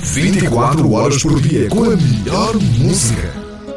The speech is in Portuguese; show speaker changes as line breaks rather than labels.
24 horas por dia com a melhor música.